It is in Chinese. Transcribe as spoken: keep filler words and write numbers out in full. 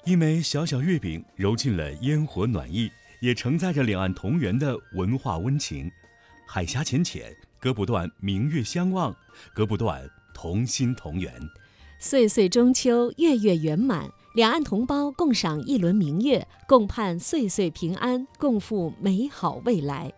一枚小小月饼揉进了烟火暖意，也承载着两岸同源的文化温情。海峡浅浅，割不断明月相望，割不断同心同源。 岁岁中秋，月月圆满，两岸同胞共赏一轮明月，共盼岁岁平安，共赴美好未来。